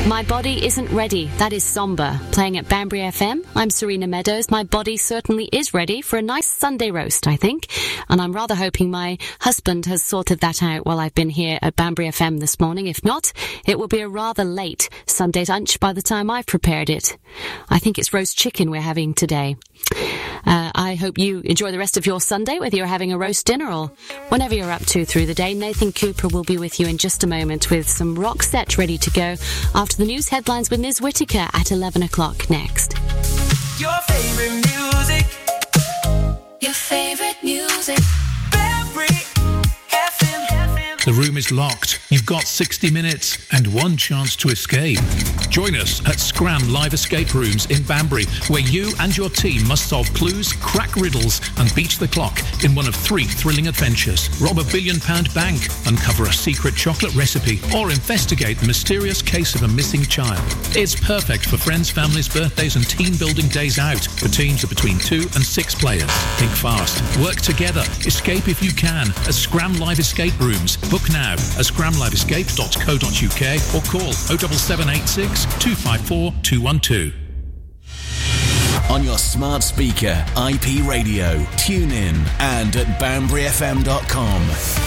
My Body Isn't Ready. That is Somber. Playing at Banbury FM, I'm Serena Meadows. My body certainly is ready for a nice Sunday roast, I think. And I'm rather hoping my husband has sorted that out while I've been here at Banbury FM this morning. If not, it will be a rather late Sunday lunch by the time I've prepared it. I think it's roast chicken we're having today. I hope you enjoy the rest of your Sunday, whether you're having a roast dinner or whatever you're up to through the day. Nathan Cooper will be with you in just a moment with some rock set ready to go after the news headlines with Liz Whittaker at 11 o'clock next. Your favorite music. Your favorite music. Banbury FM. The room is locked. You've got 60 minutes and one chance to escape. Join us at Scram Live Escape Rooms in Banbury, where you and your team must solve clues, crack riddles and beat the clock in one of 3 thrilling adventures. Rob a £1 billion bank, uncover a secret chocolate recipe, or investigate the mysterious case of a missing child. It's perfect for friends, families, birthdays and team-building days out for teams of between 2 and 6 players. Think fast. Work together. Escape if you can at Scram Live Escape Rooms. Book now at scramliveescape.co.uk or call 07786 254 212. On your smart speaker, IP radio, tune in and at banburyfm.com.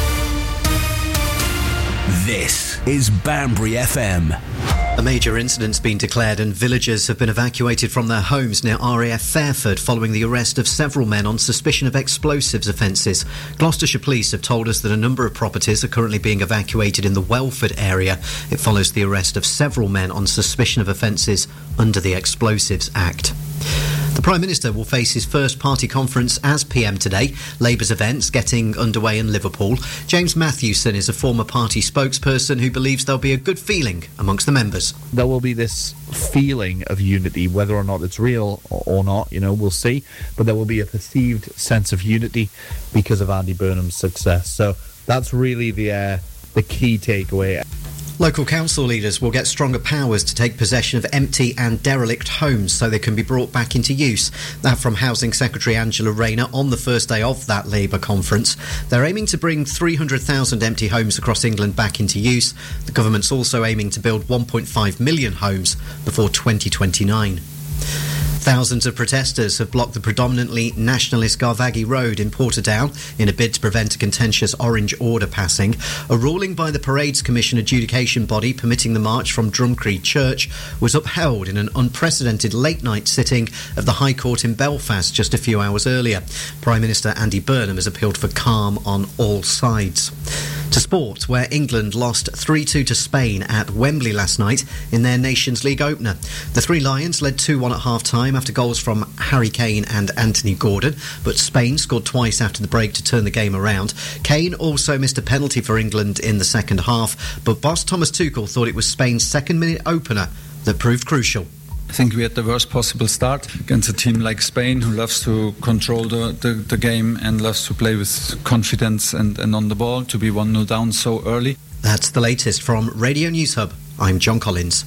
This is Banbury FM. A major incident's been declared and villagers have been evacuated from their homes near RAF Fairford following the arrest of several men on suspicion of explosives offences. Gloucestershire Police have told us that a number of properties are currently being evacuated in the Welford area. It follows the arrest of several men on suspicion of offences under the Explosives Act. The Prime Minister will face his first party conference as PM today. Labour's events getting underway in Liverpool. James Matthewson is a former party spokesperson who believes there'll be a good feeling amongst the members. There will be this feeling of unity, whether or not it's real or not, we'll see. But there will be a perceived sense of unity because of Andy Burnham's success. So that's really the key takeaway. Local council leaders will get stronger powers to take possession of empty and derelict homes so they can be brought back into use. That from Housing Secretary Angela Rayner on the first day of that Labour conference. They're aiming to bring 300,000 empty homes across England back into use. The government's also aiming to build 1.5 million homes before 2029. Thousands of protesters have blocked the predominantly nationalist Garvaghy Road in Portadown in a bid to prevent a contentious orange order passing. A ruling by the Parades Commission adjudication body permitting the march from Drumcree Church was upheld in an unprecedented late-night sitting of the High Court in Belfast just a few hours earlier. Prime Minister Andy Burnham has appealed for calm on all sides. To sport, where England lost 3-2 to Spain at Wembley last night in their Nations League opener. The Three Lions led 2-1 at half-time after goals from Harry Kane and Anthony Gordon, but Spain scored twice after the break to turn the game around. Kane also missed a penalty for England in the second half, but boss Thomas Tuchel thought it was Spain's second-minute opener that proved crucial. I think we had the worst possible start against a team like Spain, who loves to control the game and loves to play with confidence and on the ball, to be 1-0 down so early. That's the latest from Radio News Hub. I'm John Collins.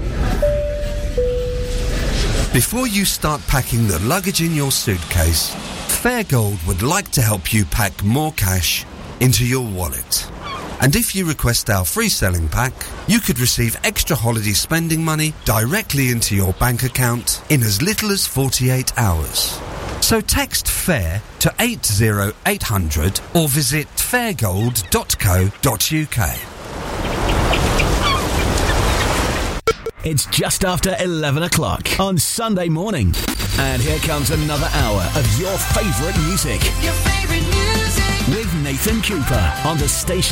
Before you start packing the luggage in your suitcase, Fairgold would like to help you pack more cash into your wallet. And if you request our free selling pack, you could receive extra holiday spending money directly into your bank account in as little as 48 hours. So text FAIR to 80800 or visit fairgold.co.uk. It's just after 11 o'clock on Sunday morning. And here comes another hour of your favourite music. Your favorite music. With Nathan Cooper on the station.